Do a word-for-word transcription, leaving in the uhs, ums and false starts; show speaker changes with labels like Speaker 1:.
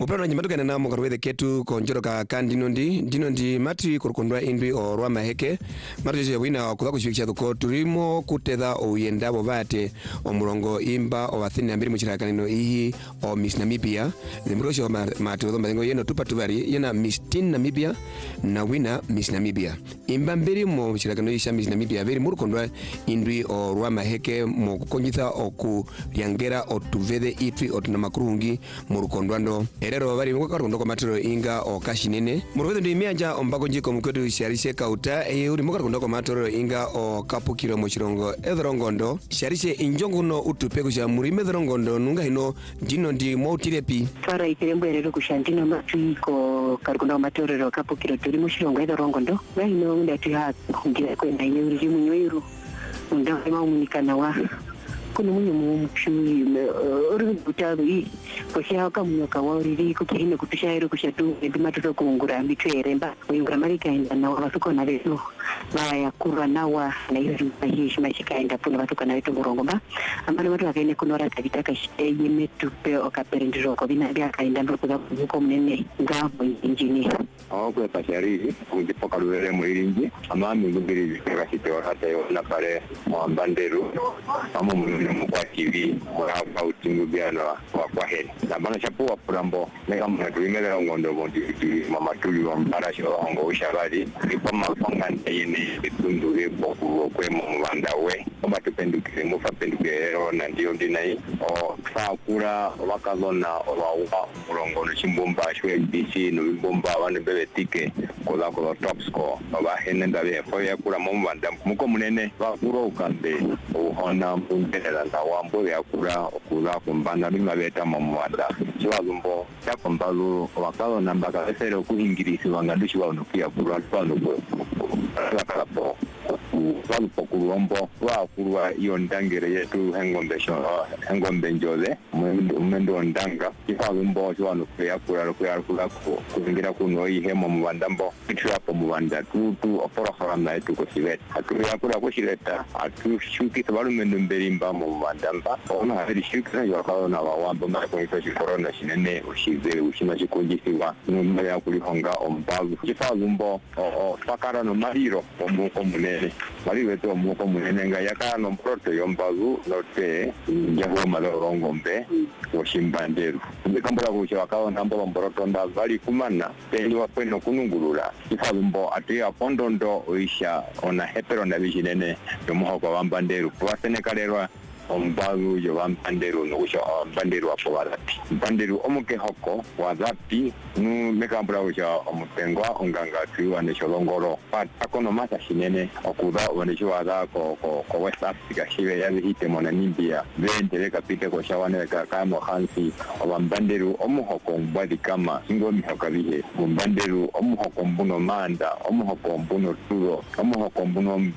Speaker 1: kupana nyimatuka na mukarwethe ketu konjoro ka kandinondi dinondi mati kurukondwa indwi o rwa maheke matu je wina kuza kushikisha thuko turimo kutetha oyenda bo bate omurongo imba o athini ambiri muchirakanino ihi o Miss Namibia thimrosho matu thomba ngo yeno tupa tubari yena Miss Teen Namibia na wina Miss Namibia imba mbiri mo muchirakano isha Miss Namibia veri murukondwa indwi o rwa maheke mo kukonyitha oku lyangera otuvethe itwi otunamakruhungi murukondwando erero bari ngo karundo kwa matero inga o kashinene murwethe ndi mianja ombako njiko mukwetu sharise kauta e uri mukarundo kwa matero inga o kapukiro mochirongo edrongondo sharise injonguno utupe kusha murime edrongondo nunga hino dino ndi moutirepi
Speaker 2: fara iperembo erero kushandino matiko karundo kwa matero kapukiro turi mochirongo edrongondo bahino ndati ha ngira kwenda ine uri munyoiru undama umunikana wa kuno munyo mumchui uri butabi koshya kamunyoka wariri kukihine kutushairo kushatu ndimatoto kungura mitweremba uyungura marika inda na wasuko na leso baya kurwa nawa na hiyo hishi mashikaenda puna batuka na wetu ngorongomba ambalo watu wakaine kunora kabitaka yemetu pe okaperendiro ko binabya kaenda ndokuza kuko munene ngabo injini
Speaker 3: awakwe pashari kundipoka lwere muiringi amami ngubiri kakashite orata yo na pare mwambanderu amu mukwa T V mwa utingu byana kwa kwa heri na bana chapo purambo mega mwatumela ngondo bondi mama tuli wa mbarasho ngo ushabari ipoma fangante yene bitundu ebo kwe mu banda we oba tupendukire mu fapendukire na ndio ndinai o fakura wakazona owa murongo no chimbomba shwe B C no bomba bane bebetike kola kola top score oba henenda be fo yakura mu banda muko munene bakuro ukambe ohona mbundela na wambo yakura okula kumbana bima beta mu banda chiwazumbo yakombalu wakalo namba ka esero kuhingirisi wangadushi wa unukia kurwa pano ko akalapo wali pokulombo wa kurwa iyo ndangere yetu hengombe sho hengombe njoze mwendo ndanga ifalumbo chwano kwa kura kwa kula ko kuzingira kuno ihemo mu bandambo itirapo mu banda tutu opora harana yetu ko sivet atu yakura ko sileta atu shuki tabalumendo mberimba mu bandamba ona hari shukira yakalo na wambo na ko ifeshi corona shinene ushize ushima chikongisiwa numba ya kulihonga ombagu ifalumbo o fakara no mariro omuko munene bali wetu omuko munene nga yakano mproto yombagu note yaho malorongombe oshimbandero ndikambula kucho akawa nambo mboroto nda bali kumana teni wapeno kunungulula ifalumbo atiya pondondo oisha ona hepero na bijinene yomuho kwa wambandero kwa senekalelwa ombagu yo wambandero no usha wambandero apo walati mbandero omuke hoko wazapi nu mekambula usha omutengwa onganga tuwa ne cholongoro pat akono mata shinene okuda wone chiwaza ko ko ko West Africa shiwe yazi hite mona Namibia vendele kapite ko shawane ka kamo hansi wambandero omuhoko mbadi kama singo mihoka bihe mbandero omuhoko mbuno manda omuhoko mbuno turo omuhoko mbuno